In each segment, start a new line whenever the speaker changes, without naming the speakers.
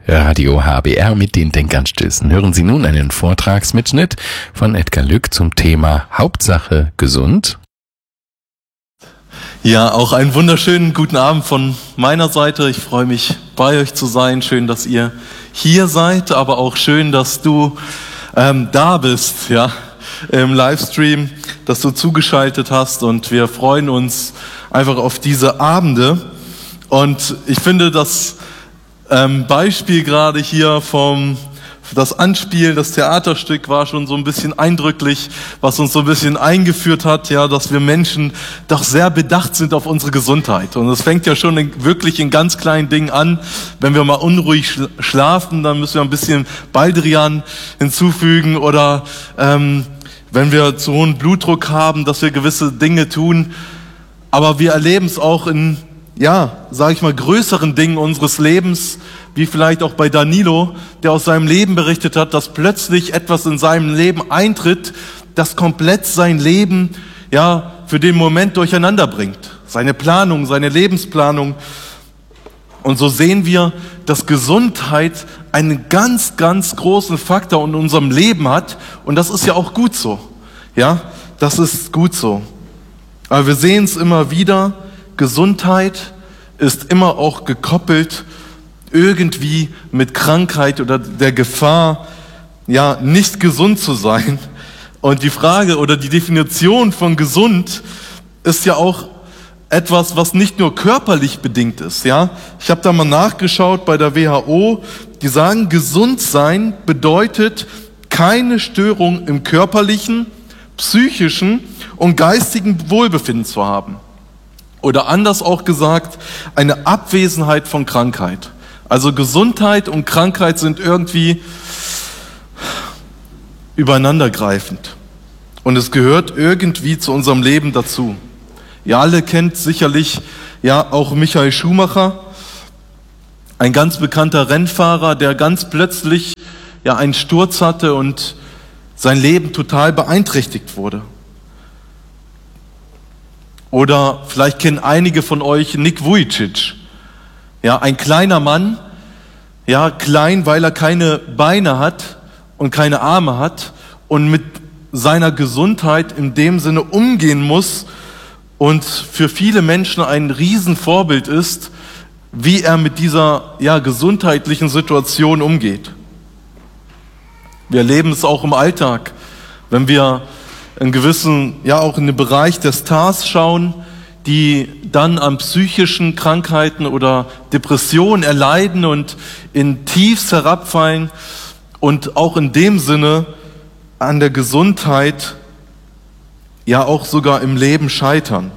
Radio HBR mit den Denkanstößen. Hören Sie nun einen Vortragsmitschnitt von Edgar Lück zum Thema Hauptsache gesund.
Ja, auch einen wunderschönen guten Abend von meiner Seite. Ich freue mich, bei euch zu sein. Schön, dass ihr hier seid, aber auch schön, dass du da bist, ja, im Livestream, dass du zugeschaltet hast, und wir freuen uns einfach auf diese Abende. Und ich finde das Beispiel gerade hier das Anspiel, das Theaterstück war schon so ein bisschen eindrücklich, was uns so ein bisschen eingeführt hat, ja, dass wir Menschen doch sehr bedacht sind auf unsere Gesundheit. Und es fängt ja schon wirklich in ganz kleinen Dingen an. Wenn wir mal unruhig schlafen, dann müssen wir ein bisschen Baldrian hinzufügen, oder wenn wir zu hohen Blutdruck haben, dass wir gewisse Dinge tun. Aber wir erleben es auch in, sage ich mal, größeren Dingen unseres Lebens, wie vielleicht auch bei Danilo, der aus seinem Leben berichtet hat, dass plötzlich etwas in seinem Leben eintritt, das komplett sein Leben, für den Moment durcheinander bringt. Seine Planung, seine Lebensplanung. Und so sehen wir, dass Gesundheit einen ganz, ganz großen Faktor in unserem Leben hat. Und das ist ja auch gut so. Ja, das ist gut so. Aber wir sehen es immer wieder, Gesundheit ist immer auch gekoppelt irgendwie mit Krankheit oder der Gefahr, nicht gesund zu sein. Und die Frage oder die Definition von gesund ist ja auch etwas, was nicht nur körperlich bedingt ist. Ja, ich habe da mal nachgeschaut bei der WHO, die sagen, gesund sein bedeutet, keine Störung im körperlichen, psychischen und geistigen Wohlbefinden zu haben. Oder anders auch gesagt, eine Abwesenheit von Krankheit. Also Gesundheit und Krankheit sind irgendwie übereinandergreifend. Und es gehört irgendwie zu unserem Leben dazu. Ihr alle kennt sicherlich auch Michael Schumacher, ein ganz bekannter Rennfahrer, der ganz plötzlich einen Sturz hatte und sein Leben total beeinträchtigt wurde. Oder vielleicht kennen einige von euch Nick Vujicic. Ja, ein kleiner Mann, klein, weil er keine Beine hat und keine Arme hat und mit seiner Gesundheit in dem Sinne umgehen muss und für viele Menschen ein Riesenvorbild ist, wie er mit dieser gesundheitlichen Situation umgeht. Wir erleben es auch im Alltag, wenn wir in gewissen, auch in den Bereich der Stars schauen, die dann an psychischen Krankheiten oder Depressionen erleiden und in Tiefs herabfallen und auch in dem Sinne an der Gesundheit, auch sogar im Leben scheitern.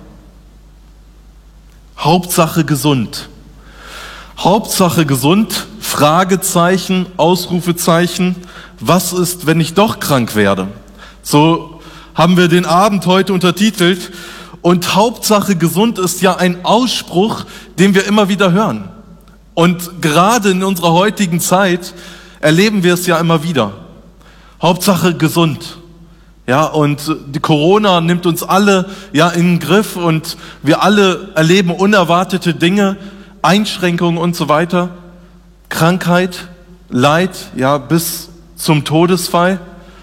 Hauptsache gesund. Hauptsache gesund, Fragezeichen, Ausrufezeichen. Was ist, wenn ich doch krank werde? So haben wir den Abend heute untertitelt. Und Hauptsache gesund ist ja ein Ausspruch, den wir immer wieder hören. Und gerade in unserer heutigen Zeit erleben wir es ja immer wieder. Hauptsache gesund. Ja, und die Corona nimmt uns alle in den Griff und wir alle erleben unerwartete Dinge, Einschränkungen und so weiter. Krankheit, Leid, bis zum Todesfall.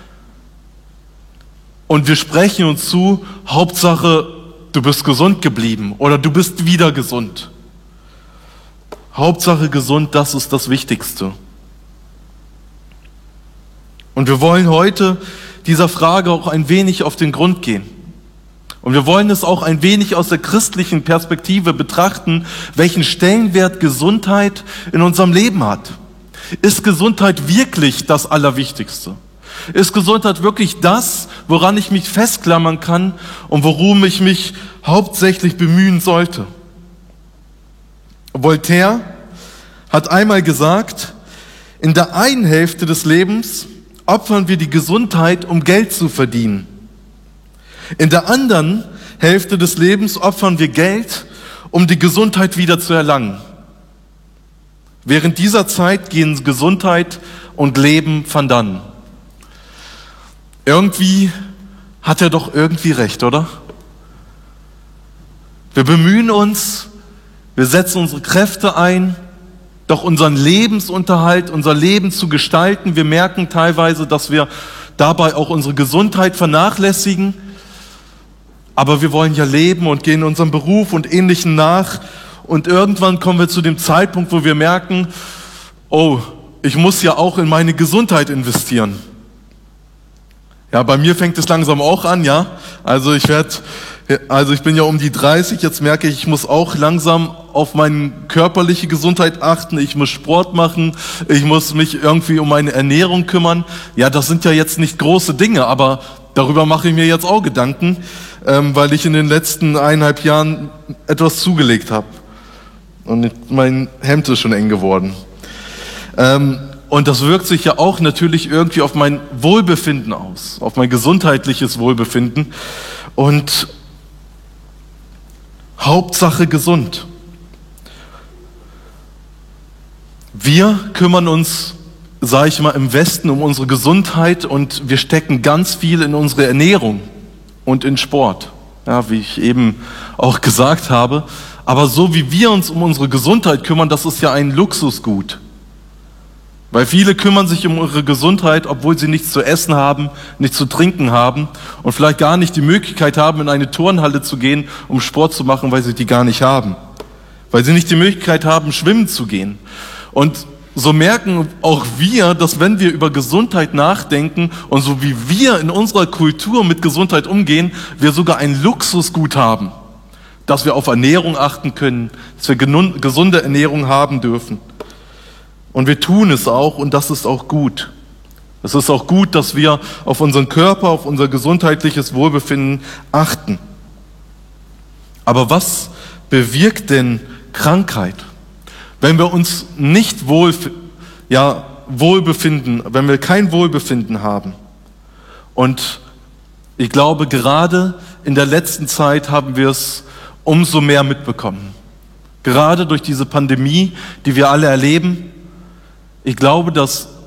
Und wir sprechen uns zu, Hauptsache, du bist gesund geblieben oder du bist wieder gesund. Hauptsache gesund, das ist das Wichtigste. Und wir wollen heute dieser Frage auch ein wenig auf den Grund gehen. Und wir wollen es auch ein wenig aus der christlichen Perspektive betrachten, welchen Stellenwert Gesundheit in unserem Leben hat. Ist Gesundheit wirklich das Allerwichtigste? Ist Gesundheit wirklich das, woran ich mich festklammern kann und worum ich mich hauptsächlich bemühen sollte? Voltaire hat einmal gesagt, in der einen Hälfte des Lebens opfern wir die Gesundheit, um Geld zu verdienen. In der anderen Hälfte des Lebens opfern wir Geld, um die Gesundheit wieder zu erlangen. Während dieser Zeit gehen Gesundheit und Leben van dann. Irgendwie hat er doch irgendwie recht, oder? Wir bemühen uns, wir setzen unsere Kräfte ein, doch unseren Lebensunterhalt, unser Leben zu gestalten. Wir merken teilweise, dass wir dabei auch unsere Gesundheit vernachlässigen. Aber wir wollen ja leben und gehen unserem Beruf und Ähnlichem nach. Und irgendwann kommen wir zu dem Zeitpunkt, wo wir merken, oh, ich muss ja auch in meine Gesundheit investieren. Ja, bei mir fängt es langsam auch an, ja. Also ich bin ja um die 30, jetzt merke ich muss auch langsam auf meine körperliche Gesundheit achten, ich muss Sport machen, ich muss mich irgendwie um meine Ernährung kümmern. Ja, das sind ja jetzt nicht große Dinge, aber darüber mache ich mir jetzt auch Gedanken, weil ich in den letzten 1,5 Jahren etwas zugelegt habe. Und mein Hemd ist schon eng geworden. Und das wirkt sich ja auch natürlich irgendwie auf mein Wohlbefinden aus, auf mein gesundheitliches Wohlbefinden. Und Hauptsache gesund. Wir kümmern uns, sage ich mal, im Westen um unsere Gesundheit und wir stecken ganz viel in unsere Ernährung und in Sport. Ja, wie ich eben auch gesagt habe. Aber so wie wir uns um unsere Gesundheit kümmern, das ist ja ein Luxusgut. Weil viele kümmern sich um ihre Gesundheit, obwohl sie nichts zu essen haben, nichts zu trinken haben und vielleicht gar nicht die Möglichkeit haben, in eine Turnhalle zu gehen, um Sport zu machen, weil sie die gar nicht haben. Weil sie nicht die Möglichkeit haben, schwimmen zu gehen. Und so merken auch wir, dass wenn wir über Gesundheit nachdenken und so wie wir in unserer Kultur mit Gesundheit umgehen, wir sogar ein Luxusgut haben, dass wir auf Ernährung achten können, dass wir gesunde Ernährung haben dürfen. Und wir tun es auch und das ist auch gut. Es ist auch gut, dass wir auf unseren Körper, auf unser gesundheitliches Wohlbefinden achten. Aber was bewirkt denn Krankheit? Wenn wir uns nicht wohlbefinden, wenn wir kein Wohlbefinden haben. Und ich glaube, gerade in der letzten Zeit haben wir es umso mehr mitbekommen. Gerade durch diese Pandemie, die wir alle erleben. Ich glaube, dass